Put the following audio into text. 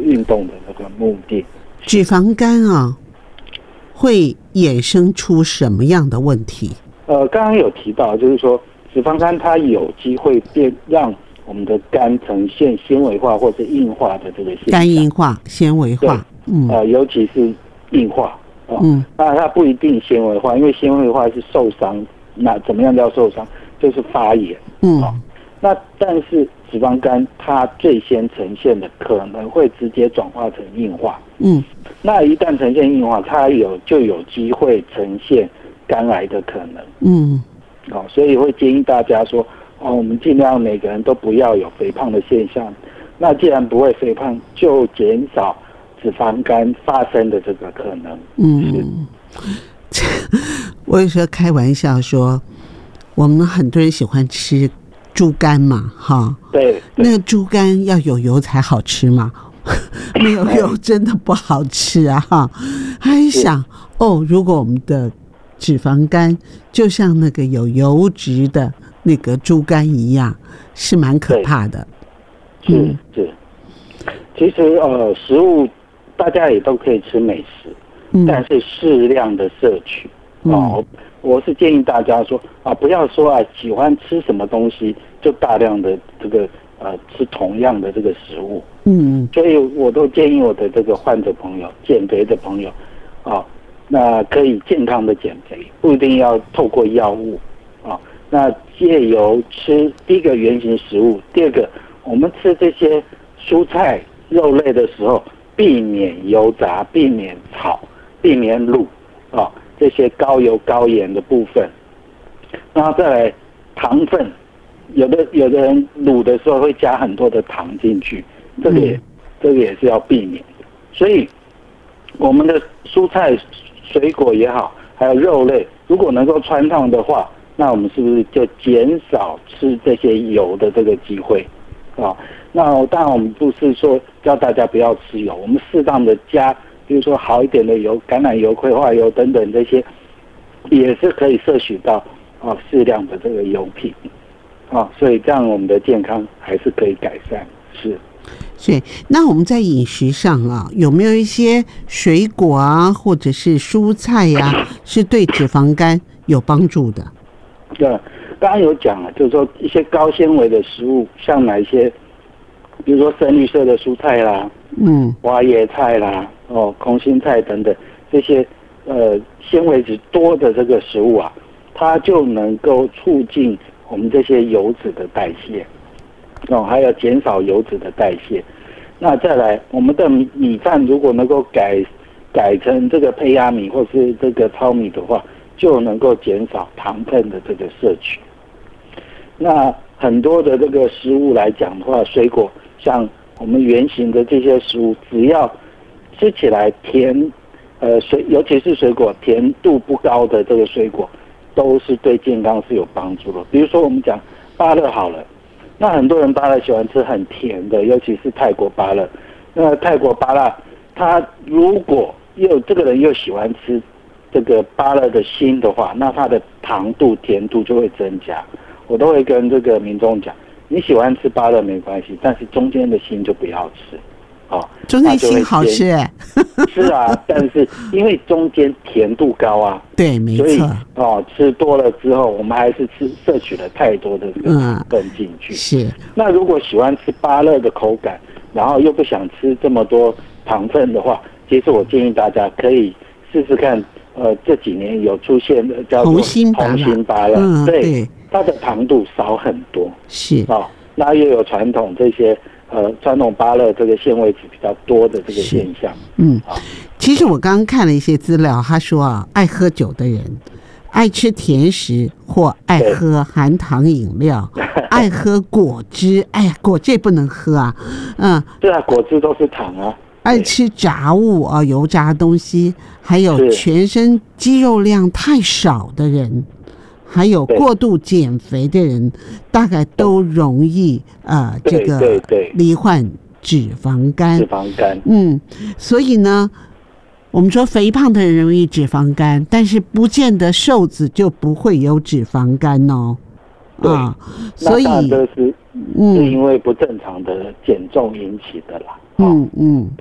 运动的那个目的。 脂肪肝啊，会衍生出什么样的问题？ 刚刚有提到，就是说脂肪肝它有机会让我们的肝呈现纤维化或者硬化的这个现象。 肝硬化、纤维化， 尤其是硬化。那它不一定纤维化，因为纤维化是受伤。那怎么样叫受伤？就是发炎。那但是脂肪肝它最先呈现的可能会直接转化成硬化。那一旦呈现硬化，它就有机会呈现肝癌的可能。所以会建议大家说，我们尽量每个人都不要有肥胖的现象。那既然不会肥胖，就减少脂肪肝发生的这个可能。 我有时候开玩笑说，我们很多人喜欢吃猪肝嘛，哈， 对， 那个猪肝要有油才好吃嘛，没有油真的不好吃啊，哈。还想如果我们的脂肪肝就像那个有油脂的那个猪肝一样，是蛮可怕的。 是。其实食物大家也都可以吃美食，但是适量的摄取。我是建议大家说不要说喜欢吃什么东西就大量的这个吃同样的这个食物。所以我都建议我的这个患者朋友、减肥的朋友那可以健康的减肥，不一定要透过药物那借由吃第一个原型食物，第二个我们吃这些蔬菜肉类的时候，避免油炸，避免炒，避免卤这些高油高盐的部分。然后再来糖分，有的人卤的时候会加很多的糖进去，这个也是要避免的。所以我们的蔬菜水果也好，还有肉类，如果能够穿烫的话，那我们是不是就减少吃这些油的这个机会那当然我们不是说叫大家不要吃油，我们适当的加，比如说好一点的油，橄榄油、葵花油等等，这些也是可以摄取到适量的这个油品所以这样我们的健康还是可以改善。 所以那我们在饮食上有没有一些水果或者是蔬菜是对脂肪肝有帮助的？ 对，刚刚有讲了，就是说一些高纤维的食物，像哪一些，比如说深绿色的蔬菜啦，花椰菜啦，空心菜等等，这些纤维质多的这个食物它就能够促进我们这些油脂的代谢，还有减少油脂的代谢。那再来，我们的米饭如果能够改成这个胚芽米或是这个糙米的话，就能够减少糖分的这个摄取。那很多的这个食物来讲的话，水果像我们原型的这些食物，只要吃起来甜，尤其是水果甜度不高的这个水果，都是对健康是有帮助的。比如说我们讲芭乐好了，那很多人芭乐喜欢吃很甜的，尤其是泰国芭乐。那泰国芭乐，它如果这个人又喜欢吃这个芭乐的心的话，那它的糖度、甜度就会增加。我都会跟这个民众讲，你喜欢吃芭乐没关系，但是中间的心就不要吃。 中间心好吃是但是因为中间甜度高对，没错。 所以吃多了之后，我们还是摄取了太多的这个糖分进去。 是。 那如果喜欢吃芭乐的口感，然后又不想吃这么多糖分的话，其实我建议大家可以试试看。这几年有出现的叫做红心芭乐，对，它的糖度少很多。 是那又有传统这些传统芭乐这个纤维质比较多的这个现象。 其实我刚刚看了一些资料，他说爱喝酒的人，爱吃甜食或爱喝含糖饮料，爱喝果汁，果汁也不能喝对果汁都是糖爱吃炸物油炸东西，还有全身肌肉量太少的人，还有过度减肥的人，大概都容易这个罹患脂肪肝。所以呢，我们说肥胖的人容易脂肪肝，但是不见得瘦子就不会有脂肪肝所以那这是因为不正常的减重引起的啦。